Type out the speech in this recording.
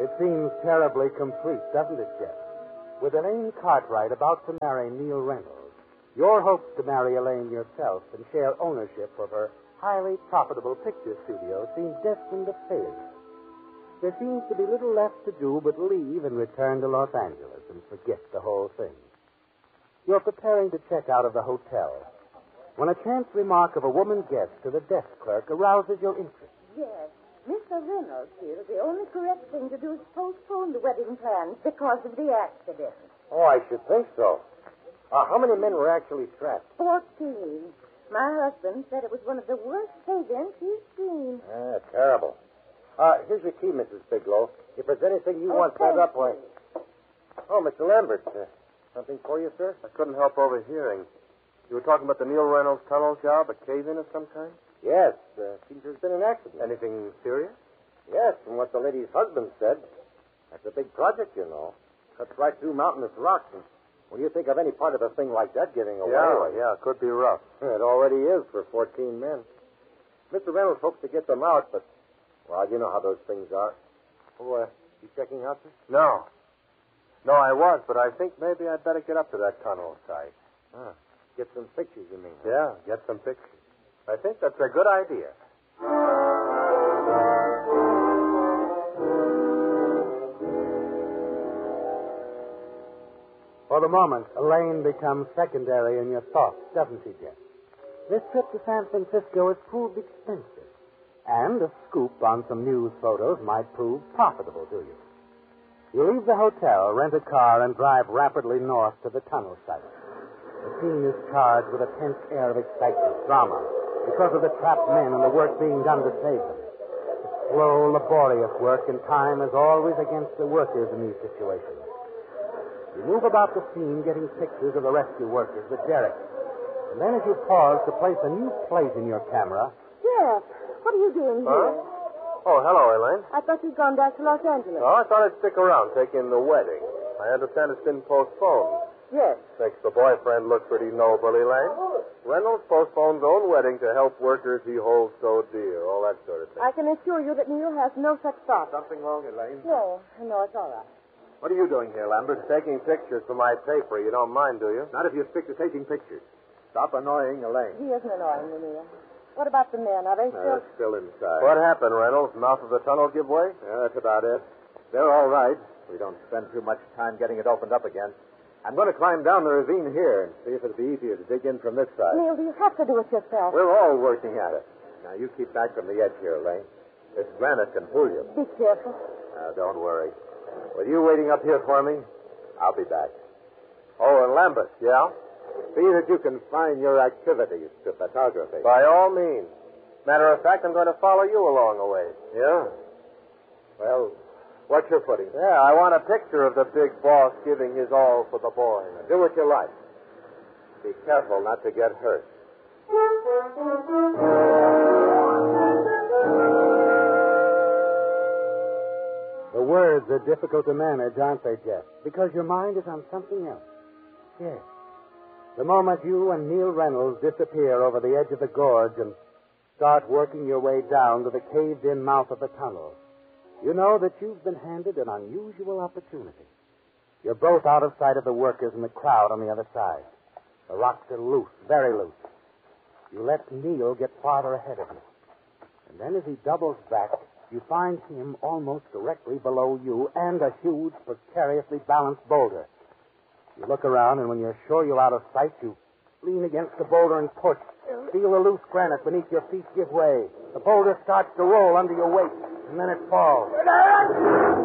It seems terribly complete, doesn't it, Jeff? With Elaine Cartwright about to marry Neil Reynolds, your hopes to marry Elaine yourself and share ownership of her highly profitable picture studio seem destined to failure. There seems to be little left to do but leave and return to Los Angeles and forget the whole thing. You're preparing to check out of the hotel when a chance remark of a woman guest to the desk clerk arouses your interest. Yes. Mr. Reynolds feels the only correct thing to do is postpone the wedding plans because of the accident. Oh, I should think so. How many men were actually strapped? 14. My husband said it was one of the worst events he's seen. Terrible. Here's your key, Mrs. Bigelow. If there's anything you want set up, why... Oh, Mr. Lambert. Something for you, sir? I couldn't help overhearing. You were talking about the Neil Reynolds tunnel job, a cave-in of some kind? Yes. Seems there's been an accident. Anything serious? Yes, from what the lady's husband said. That's a big project, you know. Cuts right through mountainous rocks. And when you think of any part of a thing like that giving away... Yeah, it could be rough. It already is for 14 men. Mr. Reynolds hopes to get them out, but, well, you know how those things are. Oh, you checking out, sir? No, I was, but I think maybe I'd better get up to that tunnel site. Get some pictures, you mean? Yeah, get some pictures. I think that's a good idea. For the moment, Elaine becomes secondary in your thoughts, doesn't she, Jeff? This trip to San Francisco has proved expensive, and a scoop on some news photos might prove profitable to you. You leave the hotel, rent a car, and drive rapidly north to the tunnel site. The scene is charged with a tense air of excitement, drama, because of the trapped men and the work being done to save them. It's slow, laborious work, and time is always against the workers in these situations. You move about the scene, getting pictures of the rescue workers, the derricks. And then as you pause to place a new plate in your camera... Jeff, what are you doing here? Oh, hello, Elaine. I thought you'd gone back to Los Angeles. Oh, I thought I'd stick around, take in the wedding. I understand it's been postponed. Yes. Makes the boyfriend look pretty noble, Elaine. Reynolds postponed his own wedding to help workers he holds so dear, all that sort of thing. I can assure you that Neil has no such thought. Something wrong, Elaine? No, it's all right. What are you doing here, Lambert? Taking pictures for my paper. You don't mind, do you? Not if you stick to taking pictures. Stop annoying Elaine. He isn't annoying me, Neil. What about the men? Are they still... Still inside. What happened, Reynolds? Mouth of the tunnel give way? Yeah, that's about it. They're all right. We don't spend too much time getting it opened up again. I'm going to climb down the ravine here and see if it'll be easier to dig in from this side. Neil, do you have to do it yourself? We're all working at it. Now, you keep back from the edge here, Elaine. This granite can pull you. Be careful. Don't worry. With you waiting up here for me, I'll be back. Oh, and Lambert. Yeah? See that you confine your activities to photography. By all means. Matter of fact, I'm going to follow you along the way. Yeah? Well, what's your footing? Yeah, I want a picture of the big boss giving his all for the boy. Do what you like. Be careful not to get hurt. The words are difficult to manage, aren't they, Jeff? Because your mind is on something else. Yes. The moment you and Neil Reynolds disappear over the edge of the gorge and start working your way down to the caved-in mouth of the tunnel, you know that you've been handed an unusual opportunity. You're both out of sight of the workers and the crowd on the other side. The rocks are loose, very loose. You let Neil get farther ahead of you. And then as he doubles back, you find him almost directly below you and a huge, precariously balanced boulder. You look around, and when you're sure you're out of sight, you lean against the boulder and push. Feel the loose granite beneath your feet give way. The boulder starts to roll under your weight, and then it falls.